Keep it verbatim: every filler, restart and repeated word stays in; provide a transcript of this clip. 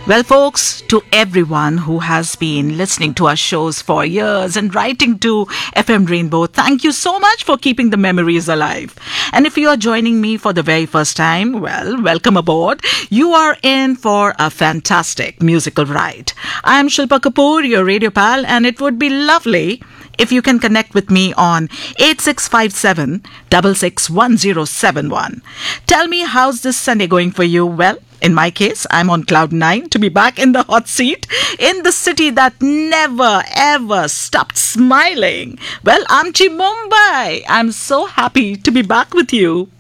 Well, folks, to everyone who has been listening to our shows for years and writing to F M Rainbow, thank you so much for keeping the memories alive. And if you are joining me for the very first time, well, welcome aboard. You are in for a fantastic musical ride. I am Shilpa Kapoor, your radio pal, and it would be lovely if you can connect with me on eight six five seven, six six one zero seven one. Tell me, how's this Sunday going for you? Well, in my case, I'm on cloud nine to be back in the hot seat in the city that never ever stopped smiling. Well, Amchi Mumbai. I'm so happy to be back with you.